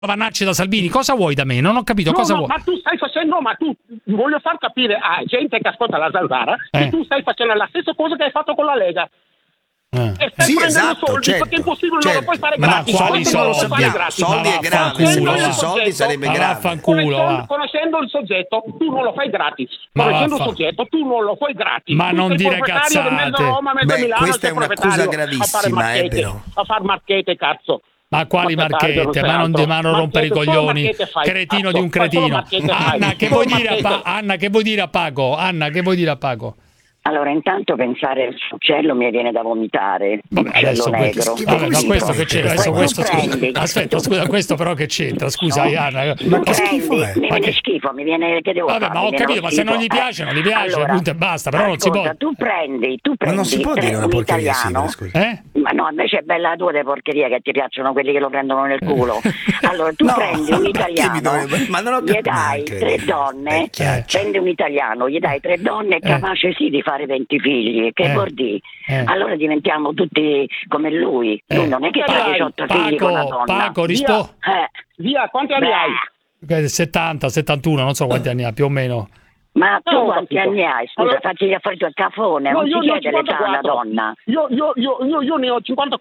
Vanacci da Salvini, cosa vuoi da me? Non ho capito cosa vuoi. Ma tu stai facendo, voglio far capire a gente che ascolta la Zanzara che tu stai facendo la stessa cosa che hai fatto con la Lega. E stai prendendo soldi, certo, perché è impossibile, non lo puoi fare Ma gratis. quali soldi? Soldi è grave, se fosse soldi sarebbe grave. Vaffanculo. Conoscendo il soggetto, tu non lo fai gratis. Conoscendo il soggetto, tu non lo fai gratis. Ma tu non sei dire proprietario di mezzo cazzate. Roma, mezzo Milano, questa è un'accusa gravissima, però. A far marchette, cazzo. Ma quali marchette? Ma non rompere i coglioni, cretino di un cretino. Anna, che vuoi dire a Paco? Anna, che vuoi dire a Paco? Allora, intanto pensare al uccello mi viene da vomitare. Uccello negro. Ma questo che c'entra? Aspetta, scusa, questo però che c'entra? Scusa, Anna. Ma che schifo è? Mi viene schifo, mi viene che devo fare? Ma ho capito, ma se non gli piace, non gli piace, allora, punto e basta, però non si può. Tu prendi ma non si può dire una porcheria italiano. Ma no, invece è bella la tua de porcheria che ti piacciono quelli che lo prendono nel culo. Allora, tu prendi un italiano, gli dai 3 donne, prendi un italiano, gli dai 3 donne capace sì di fare 20 figli, che vuol dire? Allora diventiamo tutti come lui. Lui non è che fa 18 figli con una donna. Paco, via, quanti anni hai? 70, 71, non so quanti anni ha, più o meno. Ma tu quanti anni hai? Scusa, facci gli affari tuoi cafone, non si chiede l'età alla donna. Io ne ho 54.